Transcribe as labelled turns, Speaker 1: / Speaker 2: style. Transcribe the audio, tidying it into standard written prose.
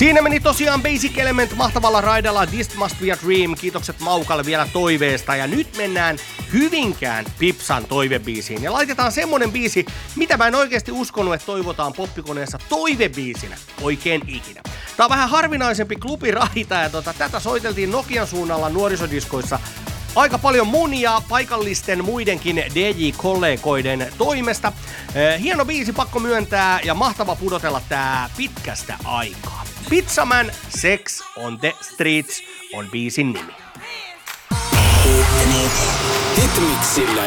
Speaker 1: Siinä meni tosiaan Basic Element mahtavalla raidalla This Must Be a Dream. Kiitokset Maukalle vielä toiveesta. Ja nyt mennään Hyvinkään Pipsan toivebiisiin. Ja laitetaan semmonen biisi, mitä mä en oikeasti uskonut, että toivotaan poppikoneessa toivebiisinä oikein ikinä. Tää on vähän harvinaisempi klubiraita ja tätä soiteltiin Nokian suunnalla nuorisodiskoissa aika paljon mun ja paikallisten muidenkin DJ-kollegoiden toimesta. Hieno biisi, pakko myöntää, ja mahtava pudotella tää pitkästä aikaa. Pizzaman Sex on the Streets on biisin nimi.
Speaker 2: Hitmixillä